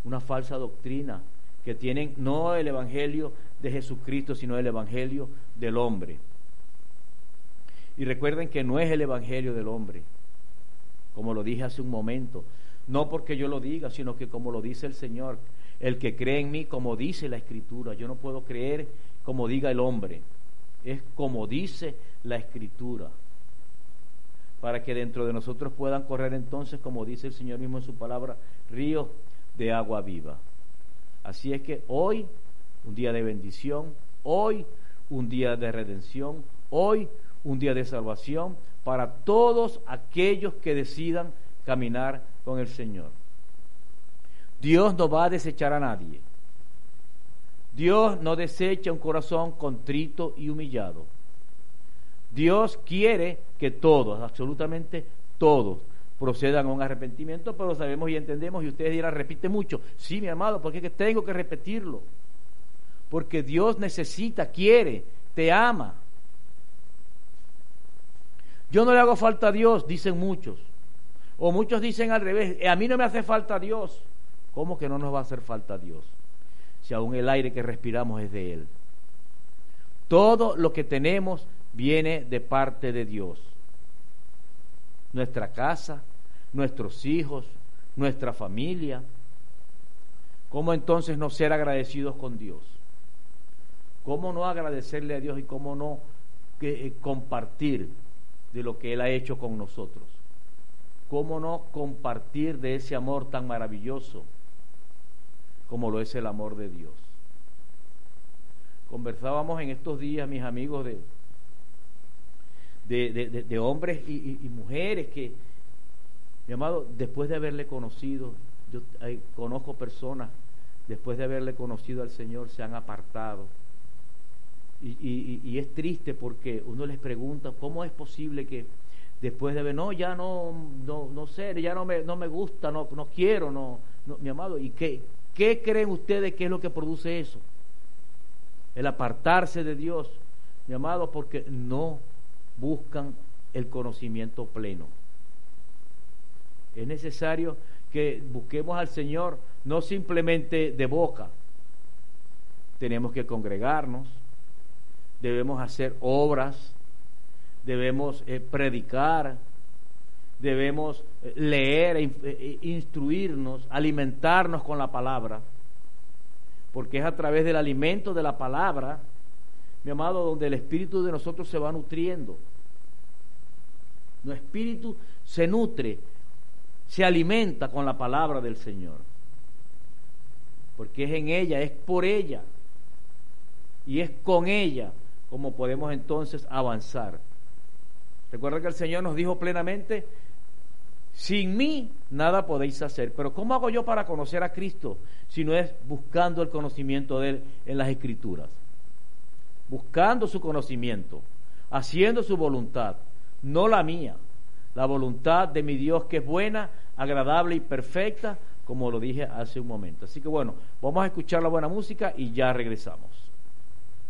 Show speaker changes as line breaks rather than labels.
una falsa doctrina, que tienen no el evangelio de Jesucristo, sino el evangelio del hombre. Y recuerden que no es el evangelio del hombre, como lo dije hace un momento, no porque yo lo diga, sino que como lo dice el Señor, el que cree en mí, como dice la Escritura. Yo no puedo creer como diga el hombre, es como dice la Escritura, para que dentro de nosotros puedan correr entonces, como dice el Señor mismo en su palabra, ríos de agua viva. Así es que hoy, un día de bendición, hoy, un día de redención, hoy, un día de salvación para todos aquellos que decidan caminar con el Señor. Dios no va a desechar a nadie. Dios no desecha un corazón contrito y humillado. Dios quiere que todos, absolutamente todos, procedan a un arrepentimiento, pero sabemos y entendemos, y ustedes dirán, repite mucho. Sí, mi amado, porque es que tengo que repetirlo. Porque Dios necesita, quiere, te ama. Yo no le hago falta a Dios, dicen muchos. O muchos dicen al revés, a mí no me hace falta Dios. ¿Cómo que no nos va a hacer falta Dios? Si aún el aire que respiramos es de Él. Todo lo que tenemos viene de parte de Dios. Nuestra casa, nuestros hijos, nuestra familia. ¿Cómo entonces no ser agradecidos con Dios? ¿Cómo no agradecerle a Dios y cómo no compartir de lo que Él ha hecho con nosotros? ¿Cómo no compartir de ese amor tan maravilloso como lo es el amor de Dios? Conversábamos en estos días, mis amigos, de hombres y mujeres que, mi amado, después de haberle conocido, yo conozco personas, después de haberle conocido al Señor, se han apartado. Y es triste porque uno les pregunta, ¿cómo es posible que después de ver, no sé, ya no me gusta, no quiero, no, mi amado? ¿Y qué creen ustedes que es lo que produce eso? El apartarse de Dios, mi amado, porque no buscan el conocimiento pleno. Es necesario que busquemos al Señor no simplemente de boca. Tenemos que congregarnos, debemos hacer obras, debemos predicar, debemos leer, instruirnos, alimentarnos con la palabra, porque es a través del alimento de la palabra, mi amado, donde el espíritu de nosotros se va nutriendo. Nuestro espíritu se nutre, se alimenta con la palabra del Señor, porque es en ella, es por ella y es con ella como podemos entonces avanzar. Recuerda que el Señor nos dijo plenamente, sin mí nada podéis hacer. Pero ¿cómo hago yo para conocer a Cristo? Si no es buscando el conocimiento de Él en las Escrituras, buscando su conocimiento, haciendo su voluntad, no la mía, la voluntad de mi Dios, que es buena, agradable y perfecta, como lo dije hace un momento. Así que bueno, vamos a escuchar la buena música y ya regresamos.